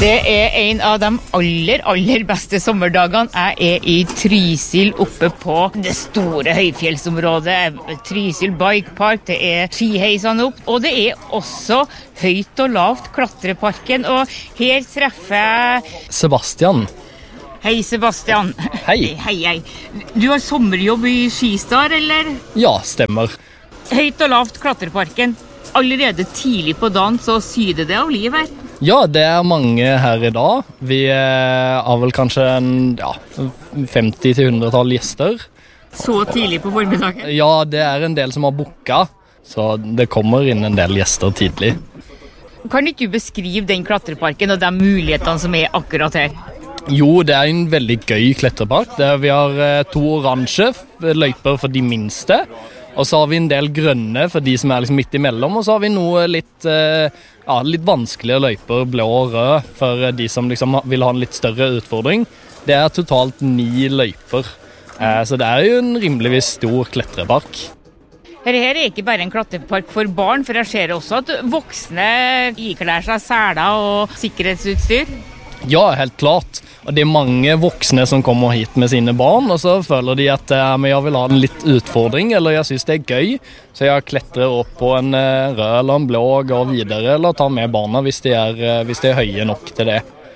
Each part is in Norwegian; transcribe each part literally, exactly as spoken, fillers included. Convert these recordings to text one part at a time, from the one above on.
Det er en av de aller, aller beste sommerdagene. Jeg er i Trysil oppe på det store høyfjellsområdet. Trysil Bike Park, det er skiheisene opp, og det er også høyt og lavt klatreparken. Og her treffer jeg Sebastian. Hei Sebastian. Hei. Hei, hei. Du har sommerjobb i Skistar, eller? Ja, stemmer. Høyt og lavt klatreparken. Allerede tidlig på dagen så syder det av liv her. Ja, det er mange her i dag. Vi har vel kanskje en ja, femti til hundre gjester. Så tidlig på formiddagen? Ja, det er en del som har booket, så det kommer inn en del gjester tidlig. Kan ikke du beskrive den klatreparken og de mulighetene som er akkurat her? Jo, det er en veldig gøy klatrepark. Der vi har to oransje løyper for de minste. Og så har vi en del grønne for de som er liksom midt imellom, og så har vi noe litt, ja, litt vanskeligere løyper, blå og rød, for de som liksom vil ha en litt større utfordring. Det er totalt ni løyper, så det er jo en rimeligvis stor klatrepark. Her er ikke bare en klatrepark for barn, for jeg ser også at voksne ikler seg seler og sikkerhetsutstyr. Ja, helt klart. Og det er mange voksne som kommer hit med sine barn, og så føler de at eh, jeg vil ha en litt utfordring, eller jeg synes det er gøy. Så jeg kletrer opp på en eh, rød eller en blå og går videre, eller tar med barna hvis de er, eh, hvis de er høye nok til det.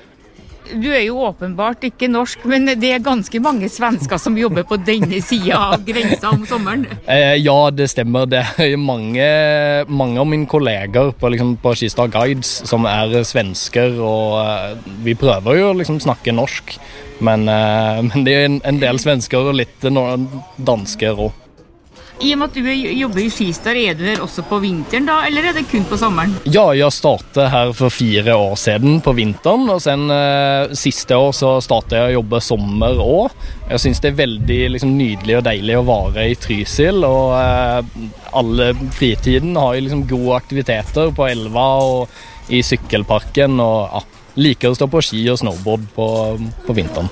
Du er jo åpenbart ikke norsk, men det er ganske mange svensker som jobber på denne siden av grensa om sommeren. Eh, ja, det stemmer. Det er mange, mange av mine kolleger på, liksom, på Skistar Guides som er svensker, og eh, vi prøver jo å liksom, snakke norsk, men, eh, men det er en, en del svensker og litt dansker også. I og med at du jobber i Skistar, er du her også på vinteren da, eller er det kun på sommeren? Ja, jeg startet her for fire år siden på vinteren, og sen eh, siste år så startet jeg å jobbe sommer også. Jeg synes det er veldig liksom, nydelig og deilig å være i Trysil, og eh, alle fritiden har jo liksom, gode aktiviteter på elva og i sykkelparken, og ja, liker å stå på ski og snowboard på, på vinteren.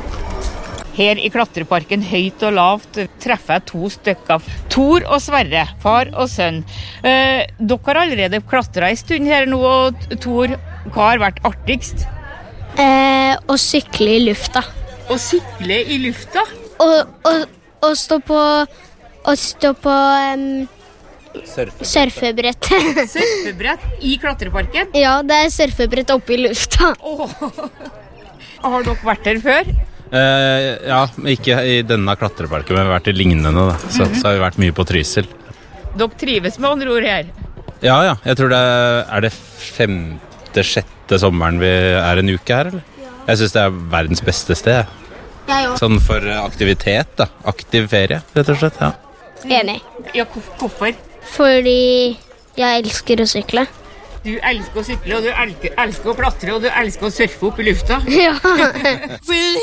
Her i klatreparken, høyt og lavt, treffer jeg to stykker. Tor og Sverre, far og sønn. Eh, dere har allerede klatret en stund her nå, og Tor, hva har vært artigst? Eh, å sykle i lufta. Å sykle i lufta? Og, og, og stå på, og stå på um, surfebrett. Surfebrett i klatreparken? Ja, det er surfebrett oppe i lufta. Oh. Har dere vært her før? Uh, ja, ikke i denne klatreparken, men vi har vært i lignende da. Så, mm-hmm. så har vi vært mye på Trysil. Dere trives med andre ord her? Ja, ja, jeg tror det er, er det femte, sjette sommeren vi er en uke her, eller? Ja. Jeg synes det er verdens beste sted. Jeg også. Sånn for aktivitet da, aktiv ferie, rett og slett, ja. Enig. Ja, hvorfor? Fordi jeg elsker å sykle. Du elsker å sykle, og du elsker, elsker å klatre, og du elsker å surfe opp i lufta. Ja.